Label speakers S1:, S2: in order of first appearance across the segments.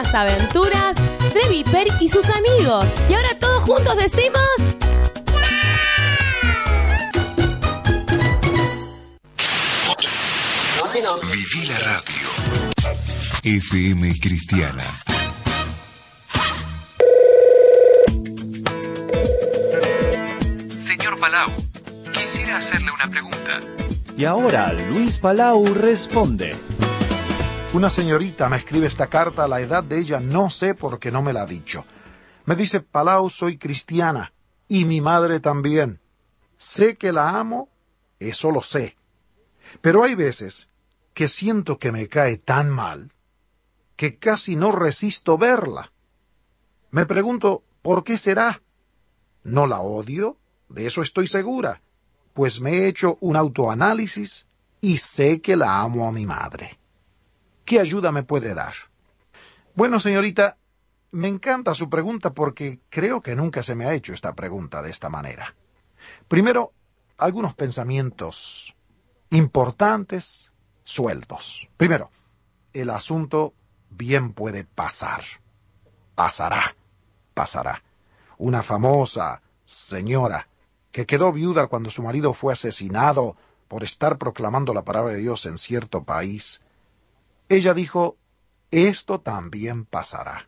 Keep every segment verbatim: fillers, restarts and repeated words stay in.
S1: nuevas aventuras de Viper y sus amigos. Y ahora todos juntos decimos...
S2: Viví la radio. F M Cristiana.
S3: Señor Palau, quisiera hacerle una pregunta.
S4: Y ahora Luis Palau responde.
S5: Una señorita me escribe esta carta, la edad de ella no sé porque no me la ha dicho. Me dice, Palau, soy cristiana, y mi madre también. Sé que la amo, eso lo sé. Pero hay veces que siento que me cae tan mal que casi no resisto verla. Me pregunto, ¿por qué será? ¿No la odio? De eso estoy segura, pues me he hecho un autoanálisis y sé que la amo a mi madre. ¿Qué ayuda me puede dar? Bueno, señorita, me encanta su pregunta porque creo que nunca se me ha hecho esta pregunta de esta manera. Primero, algunos pensamientos importantes, sueltos. Primero, el asunto bien puede pasar. Pasará, pasará. Una famosa señora que quedó viuda cuando su marido fue asesinado por estar proclamando la palabra de Dios en cierto país, ella dijo, esto también pasará.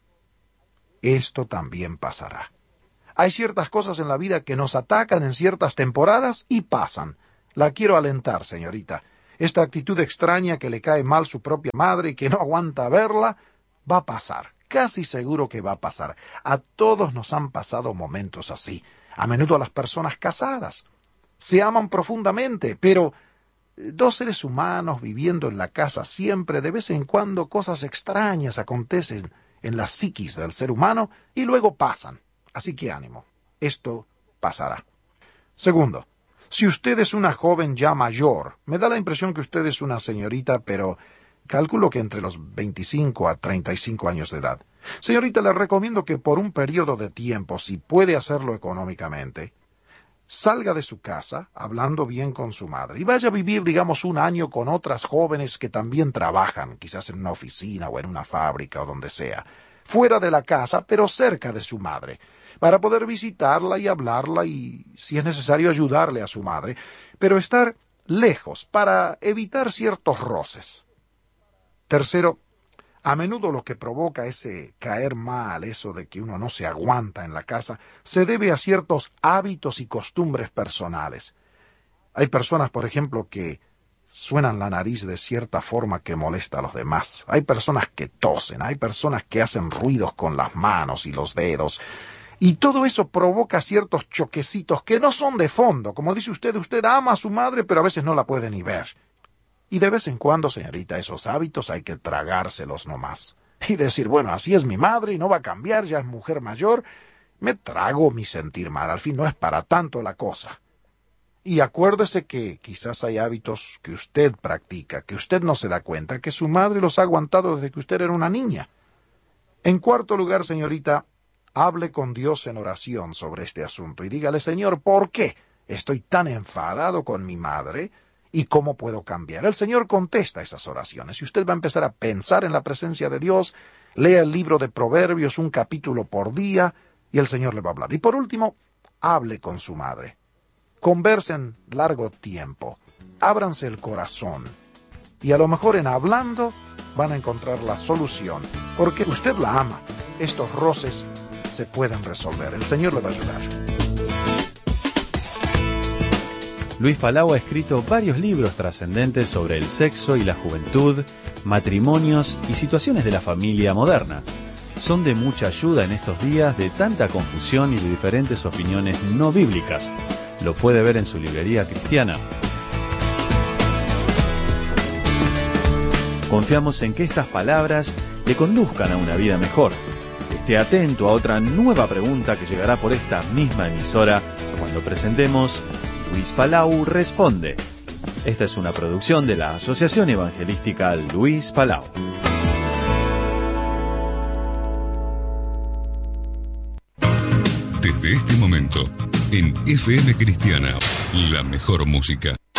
S5: Esto también pasará. Hay ciertas cosas en la vida que nos atacan en ciertas temporadas y pasan. La quiero alentar, señorita. Esta actitud extraña que le cae mal su propia madre y que no aguanta verla, va a pasar. Casi seguro que va a pasar. A todos nos han pasado momentos así. A menudo a las personas casadas. Se aman profundamente, pero dos seres humanos viviendo en la casa siempre, de vez en cuando cosas extrañas acontecen en la psiquis del ser humano y luego pasan. Así que ánimo, esto pasará. Segundo, si usted es una joven ya mayor, me da la impresión que usted es una señorita, pero calculo que entre los veinticinco a treinta y cinco años de edad. Señorita, le recomiendo que por un periodo de tiempo, si puede hacerlo económicamente, salga de su casa, hablando bien con su madre, y vaya a vivir, digamos, un año con otras jóvenes que también trabajan, quizás en una oficina o en una fábrica o donde sea, fuera de la casa, pero cerca de su madre, para poder visitarla y hablarla y, si es necesario, ayudarle a su madre, pero estar lejos para evitar ciertos roces. Tercero, a menudo lo que provoca ese caer mal, eso de que uno no se aguanta en la casa, se debe a ciertos hábitos y costumbres personales. Hay personas, por ejemplo, que suenan la nariz de cierta forma que molesta a los demás. Hay personas que tosen, hay personas que hacen ruidos con las manos y los dedos. Y todo eso provoca ciertos choquecitos que no son de fondo. Como dice usted, usted ama a su madre, pero a veces no la puede ni ver. Y de vez en cuando, señorita, esos hábitos hay que tragárselos nomás. Y decir, bueno, así es mi madre y no va a cambiar, ya es mujer mayor. Me trago mi sentir mal, al fin no es para tanto la cosa. Y acuérdese que quizás hay hábitos que usted practica, que usted no se da cuenta, que su madre los ha aguantado desde que usted era una niña. En cuarto lugar, señorita, hable con Dios en oración sobre este asunto y dígale, Señor, ¿por qué estoy tan enfadado con mi madre? ¿Y cómo puedo cambiar? El Señor contesta esas oraciones. Y usted va a empezar a pensar en la presencia de Dios, lea el libro de Proverbios, un capítulo por día, y el Señor le va a hablar. Y por último, hable con su madre. Conversen largo tiempo. Ábranse el corazón. Y a lo mejor en hablando van a encontrar la solución. Porque usted la ama. Estos roces se pueden resolver. El Señor le va a ayudar.
S4: Luis Palau ha escrito varios libros trascendentes sobre el sexo y la juventud, matrimonios y situaciones de la familia moderna. Son de mucha ayuda en estos días de tanta confusión y de diferentes opiniones no bíblicas. Lo puede ver en su librería cristiana. Confiamos en que estas palabras le conduzcan a una vida mejor. Esté atento a otra nueva pregunta que llegará por esta misma emisora cuando presentemos Luis Palau Responde. Esta es una producción de la Asociación Evangelística Luis Palau.
S2: Desde este momento, en F M Cristiana, la mejor música.